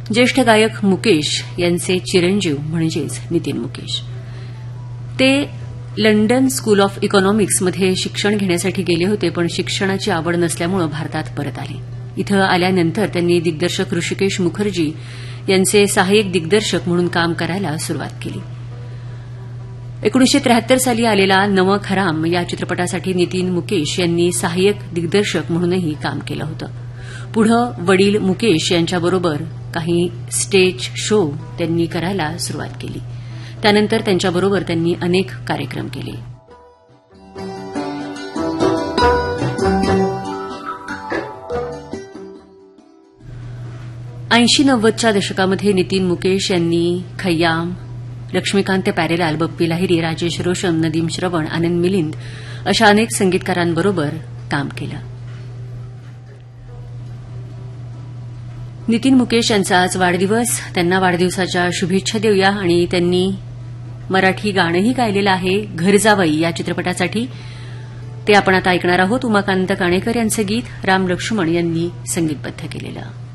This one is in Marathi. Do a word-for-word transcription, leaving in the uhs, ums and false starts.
ज्येष्ठ गायक मुकेश यांचे चिरंजीव म्हणजेच नितीन मुकेश. ते लंडन स्कूल ऑफ इकॉनॉमिक्समध्ये शिक्षण घेण्यासाठी गेले होते, पण शिक्षणाची आवड नसल्यामुळे भारतात परत आले. इथं आल्यानंतर त्यांनी दिग्दर्शक ऋषिकेश मुखर्जी यांचे सहाय्यक दिग्दर्शक म्हणून काम करायला सुरुवात केली. एकोणीसशे त्र्याहत्तर साली आलेला नमक हराम या चित्रपटासाठी नितीन मुकेश यांनी सहाय्यक दिग्दर्शक म्हणूनही काम केलं होतं. पुढं वडील मुकेश यांच्याबरोबर काही स्टेज शो त्यांनी करायला सुरुवात केली. त्यानंतर त्यांच्याबरोबर त्यांनी अनेक कार्यक्रम केले. ऐंशी नव्वदच्या दशकामध्ये नितीन मुकेश यांनी खय्याम, लक्ष्मीकांत प्यारेलाल, बप्पी लाहिरी, राजेश रोशन, नदीम श्रवण, आनंद मिलिंद अशा अनेक संगीतकारांबरोबर काम केलं. नितीन मुकेश यांचा आज वाढदिवस. त्यांना वाढदिवसाच्या शुभेच्छा देऊया. आणि त्यांनी मराठी गाणंही गायलेलं आहे घर जावई या चित्रपटासाठी. ते आपण आता ऐकणार आहोत. उमाकांत काणेकर यांचं गीत राम लक्ष्मण यांनी संगीतबद्ध केलेलं.